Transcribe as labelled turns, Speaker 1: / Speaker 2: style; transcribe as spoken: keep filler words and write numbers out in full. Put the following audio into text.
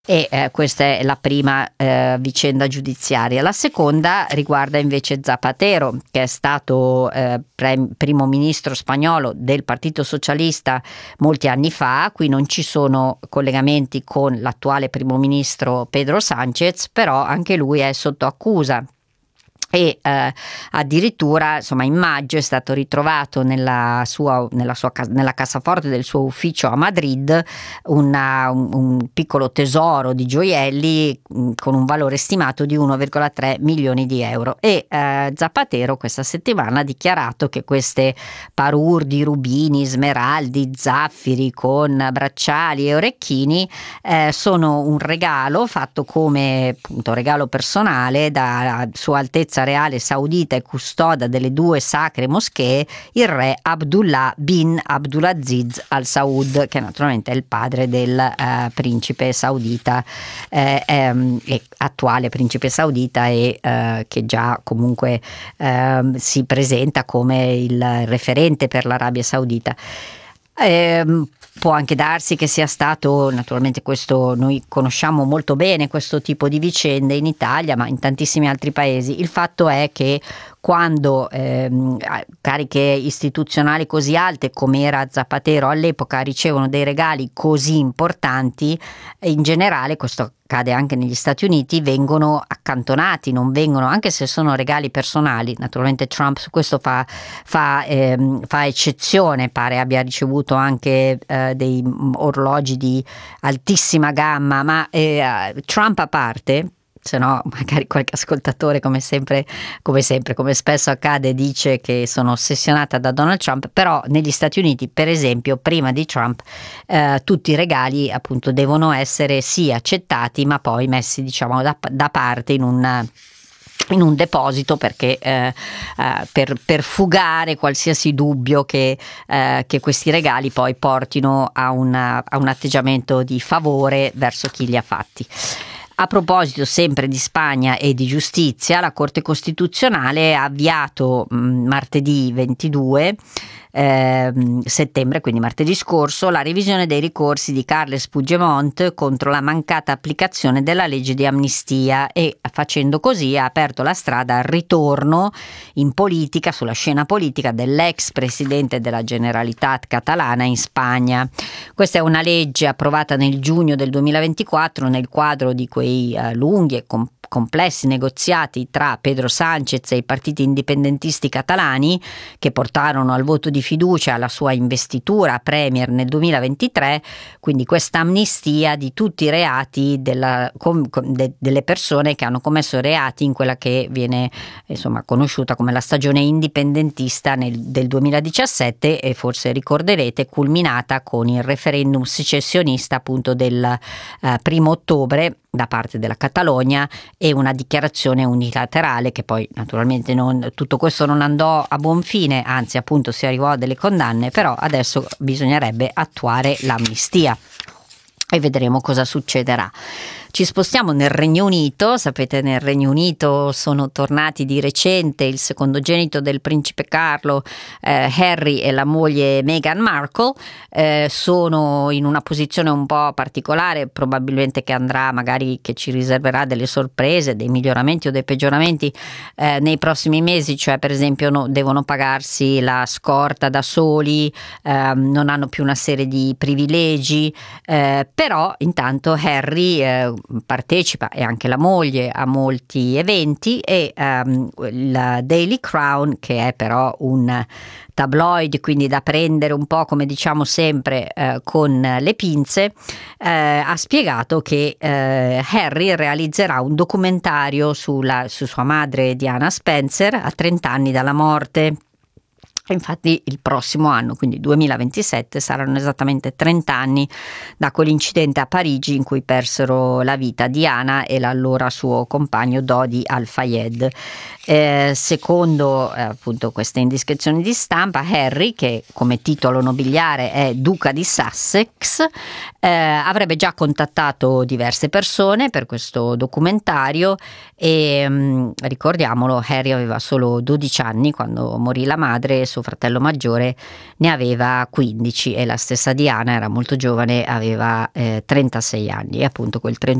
Speaker 1: E eh, questa è la prima eh, vicenda giudiziaria. La seconda riguarda invece Zapatero, che è stato eh, pre- primo ministro spagnolo del Partito Socialista molti anni fa. Qui non ci sono collegamenti con l'attuale primo ministro Pedro Sánchez, però anche lui è sotto accusa. E eh, addirittura, insomma, in maggio è stato ritrovato nella sua, nella sua nella cassaforte del suo ufficio a Madrid una, un, un piccolo tesoro di gioielli mh, con un valore stimato di uno virgola tre milioni di euro. E eh, Zapatero questa settimana ha dichiarato che queste parure di rubini, smeraldi, zaffiri con bracciali e orecchini eh, sono un regalo fatto come appunto regalo personale da Sua Altezza Reale Saudita e custode delle due sacre moschee, il re Abdullah bin Abdulaziz Al Saud, che naturalmente è il padre del eh, principe saudita, eh, ehm, e attuale principe saudita, e eh, che già comunque eh, si presenta come il referente per l'Arabia Saudita. Eh, può anche darsi che sia stato, naturalmente questo noi conosciamo molto bene questo tipo di vicende in Italia, ma in tantissimi altri paesi. Il fatto è che quando ehm, cariche istituzionali così alte come era Zapatero all'epoca ricevono dei regali così importanti, in generale, questo accade anche negli Stati Uniti, vengono accantonati, non vengono, anche se sono regali personali. Naturalmente Trump su questo fa, fa, ehm, fa eccezione, pare abbia ricevuto anche eh, dei orologi di altissima gamma, ma eh, Trump a parte, se no magari qualche ascoltatore come sempre, come sempre, come spesso accade, dice che sono ossessionata da Donald Trump, però negli Stati Uniti, per esempio, prima di Trump eh, tutti i regali appunto devono essere sì accettati, ma poi messi, diciamo, da, da parte in un in un deposito, perché eh, eh, per, per fugare qualsiasi dubbio che, eh, che questi regali poi portino a, una, a un atteggiamento di favore verso chi li ha fatti. A proposito sempre di Spagna e di giustizia, la Corte Costituzionale ha avviato mh, martedì ventidue eh, settembre, quindi martedì scorso, la revisione dei ricorsi di Carles Puigdemont contro la mancata applicazione della legge di amnistia, e facendo così ha aperto la strada al ritorno in politica, sulla scena politica, dell'ex presidente della Generalitat catalana in Spagna. Questa è una legge approvata nel giugno del duemilaventiquattro nel quadro di quei uh, lunghi e com- complessi negoziati tra Pedro Sánchez e i partiti indipendentisti catalani, che portarono al voto di fiducia alla sua investitura premier nel duemilaventitré. Quindi questa amnistia di tutti i reati della, com, de, delle persone che hanno commesso reati in quella che viene insomma conosciuta come la stagione indipendentista nel, del duemiladiciassette, e forse ricorderete culminata con il referendum secessionista appunto del eh, primo ottobre da parte della Catalogna, e una dichiarazione unilaterale che poi naturalmente non, tutto questo non andò a buon fine, anzi appunto si arrivò a delle condanne, però adesso bisognerebbe attuare l'amnistia e vedremo cosa succederà. Ci spostiamo nel Regno Unito. Sapete, nel Regno Unito sono tornati di recente il secondogenito del principe Carlo, eh, Harry, e la moglie Meghan Markle. Eh, sono in una posizione un po' particolare, probabilmente che andrà, magari che ci riserverà delle sorprese, dei miglioramenti o dei peggioramenti eh, nei prossimi mesi, cioè per esempio no, devono pagarsi la scorta da soli, eh, non hanno più una serie di privilegi, eh, però intanto Harry eh, partecipa, e anche la moglie, a molti eventi, e um, la Daily Crown, che è però un tabloid, quindi da prendere un po', come diciamo sempre, eh, con le pinze, eh, ha spiegato che eh, Harry realizzerà un documentario sulla, su sua madre Diana Spencer a trenta anni dalla morte. Infatti il prossimo anno, quindi duemilaventisette, saranno esattamente trenta anni da quell'incidente a Parigi in cui persero la vita Diana e l'allora suo compagno Dodi Al-Fayed. Eh, secondo eh, appunto queste indiscrezioni di stampa, Harry, che come titolo nobiliare è Duca di Sussex, eh, avrebbe già contattato diverse persone per questo documentario, e mh, ricordiamolo, Harry aveva solo dodici anni quando morì la madre, e suo fratello maggiore, ne aveva quindici e la stessa Diana era molto giovane, aveva eh, trentasei anni, e appunto quel